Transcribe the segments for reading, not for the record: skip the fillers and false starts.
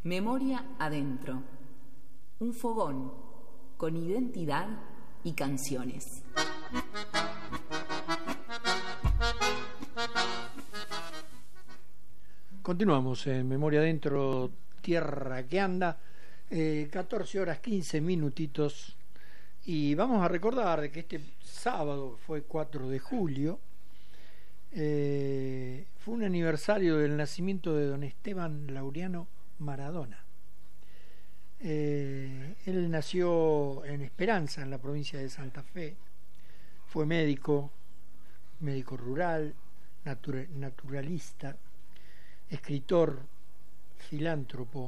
Memoria adentro. Un fogón con identidad y canciones. Continuamos en Memoria Adentro, Tierra que Anda, 14 horas 15 minutitos, y vamos a recordar que este sábado, fue 4 de julio, fue un aniversario del nacimiento de don Esteban Laureano Maradona. Él nació en Esperanza, en la provincia de Santa Fe. Fue médico rural, naturalista, escritor, filántropo.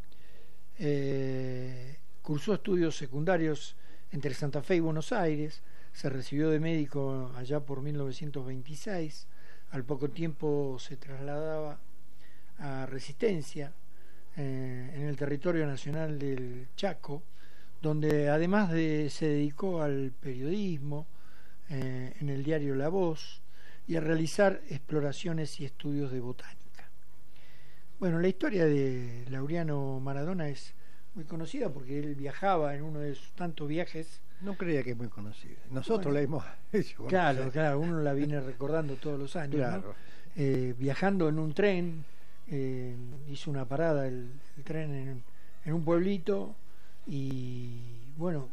Cursó estudios secundarios entre Santa Fe y Buenos Aires. Se recibió de médico allá por 1926. Al poco tiempo se trasladaba a Resistencia, en el territorio nacional del Chaco, donde además se dedicó al periodismo, en el diario La Voz, y a realizar exploraciones y estudios de botánica. Bueno, la historia de Laureano Maradona es muy conocida porque él viajaba en uno de sus tantos viajes. No creía que es muy conocida. Nosotros la hemos hecho. Claro, uno la viene recordando todos los años. Claro. ¿No? Viajando en un tren, hizo una parada el tren en un pueblito, y bueno,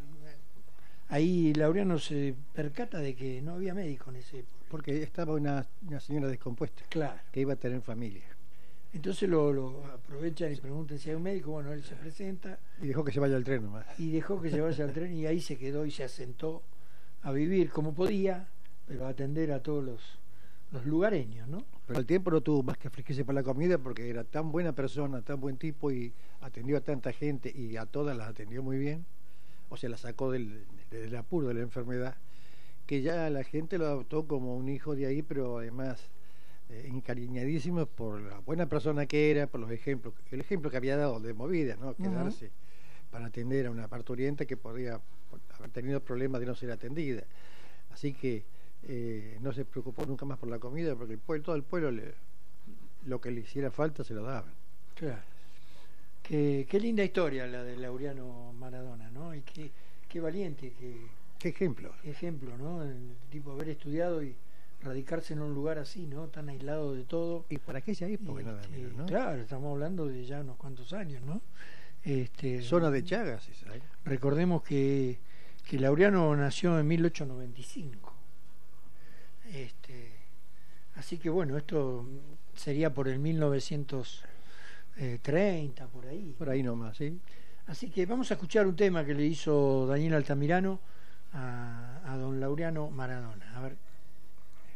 ahí Laureano se percata de que no había médico en ese pueblo. Porque estaba una señora descompuesta, claro, que iba a tener familia. Entonces lo aprovechan y preguntan si hay un médico. Bueno, él se presenta. Y dejó que se vaya al tren nomás. Y dejó que se vaya al tren, y ahí se quedó y se asentó a vivir como podía, pero a atender a todos los lugareños, ¿no? Pero al tiempo no tuvo más que afligirse por la comida, porque era tan buena persona, tan buen tipo, y atendió a tanta gente, y a todas las atendió muy bien. O sea, la sacó del apuro de la enfermedad, que ya la gente lo adoptó como un hijo de ahí, pero además encariñadísimo por la buena persona que era, por los ejemplos, el ejemplo que había dado de movida, ¿no? Quedarse para atender a una parturienta que podría haber tenido problemas de no ser atendida. Así que no se preocupó nunca más por la comida, porque todo el pueblo lo que le hiciera falta se lo daban. Claro. Qué linda historia la de Laureano Maradona, ¿no? Y qué valiente, qué ejemplo. Qué ejemplo, ¿no? El tipo haber estudiado y radicarse en un lugar así, ¿no? Tan aislado de todo. Y para aquella época, nada menos, ¿no? Claro, estamos hablando de ya unos cuantos años, ¿no? Zona de Chagas, esa, ¿eh? Recordemos que Laureano nació en 1895. Así que bueno, esto sería por el 1930, por ahí. Por ahí nomás, sí. Así que vamos a escuchar un tema que le hizo Daniel Altamirano a don Laureano Maradona. A ver.